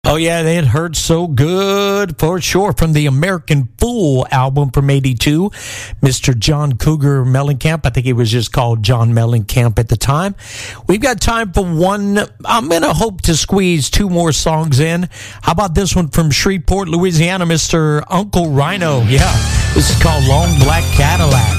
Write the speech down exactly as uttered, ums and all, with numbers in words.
Oh, yeah, it hurt so good for sure. From the American Fool album from eighty-two, Mister John Cougar Mellencamp. I think he was just called John Mellencamp at the time. We've got time for one. I'm going to hope to squeeze two more songs in. How about this one from Shreveport, Louisiana, Mister Uncle Rhino? Yeah, this is called Long Black Cadillac.